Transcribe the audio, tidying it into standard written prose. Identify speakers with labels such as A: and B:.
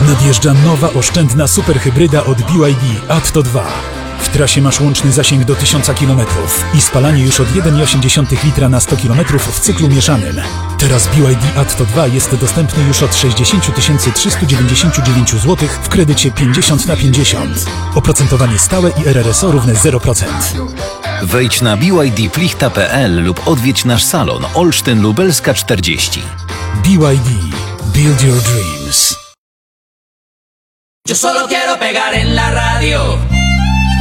A: Nadjeżdża nowa, oszczędna superhybryda od BYD Atto 2. W trasie masz łączny zasięg do 1000 km i spalanie już od 1,8 litra na 100 km w cyklu mieszanym. Teraz BYD Atto 2 jest dostępny już od 60 399 zł w kredycie 50/50. Oprocentowanie stałe i RRSO równe 0%.
B: Wejdź na bydplichta.pl lub odwiedź nasz salon Olsztyn Lubelska 40.
A: BYD. Build your dreams.
C: Yo solo quiero pegar en la radio.